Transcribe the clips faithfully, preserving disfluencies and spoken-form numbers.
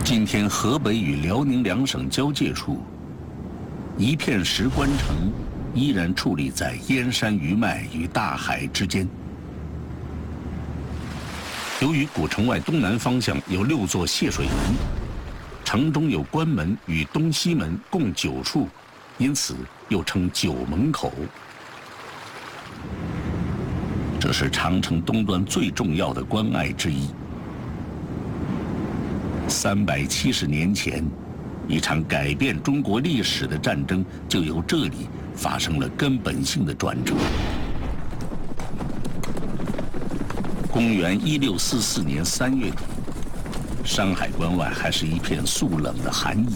今天河北与辽宁两省交界处，一片石关城依然矗立在燕山余脉与大海之间。由于古城外东南方向有六座泄水门，城中有关门与东西门共九处，因此又称九门口。这是长城东端最重要的关隘之一。三百七十年前，一场改变中国历史的战争就由这里发生了根本性的转折。公元一六四四年三月底，山海关外还是一片肃冷的寒意。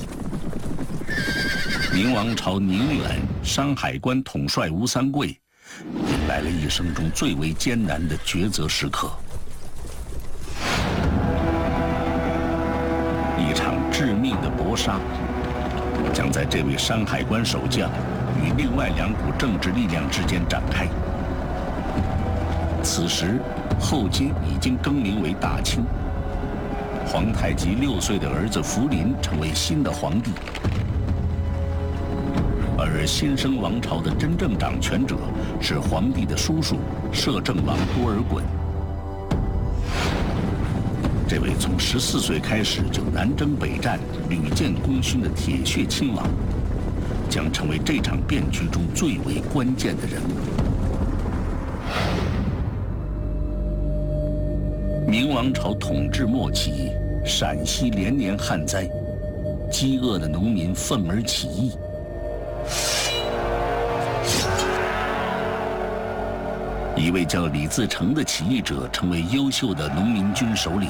明王朝宁远山海关统帅吴三桂迎来了一生中最为艰难的抉择时刻。一场致命的搏杀将在这位山海关守将与另外两股政治力量之间展开。此时，后金已经更名为大清，皇太极六岁的儿子福临成为新的皇帝，而新生王朝的真正掌权者是皇帝的叔叔摄政王多尔衮。这位从十四岁开始就南征北战、屡建功勋的铁血亲王，将成为这场变局中最为关键的人物。明王朝统治末期，陕西连年旱灾，饥饿的农民愤而起义。一位叫李自成的起义者成为优秀的农民军首领。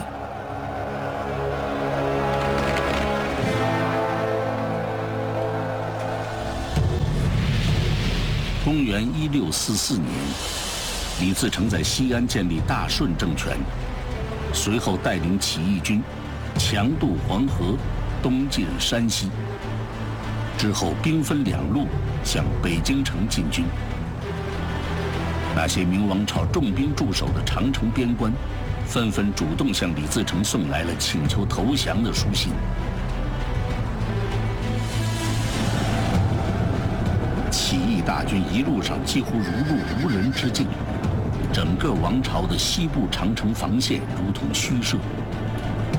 公元一六四四年，李自成在西安建立大顺政权，随后带领起义军强渡黄河，东进山西，之后兵分两路向北京城进军。那些明王朝重兵驻守的长城边关，纷纷主动向李自成送来了请求投降的书信。起义大军一路上几乎如入无人之境，整个王朝的西部长城防线如同虚设。